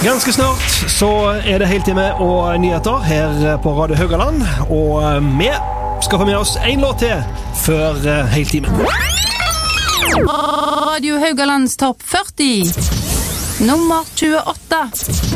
Ganske snart så det heltime og nyheter her på Radio Haugaland, og vi skal få med oss en låt til før heltimen. Radio Haugalands topp 40 nummer 28.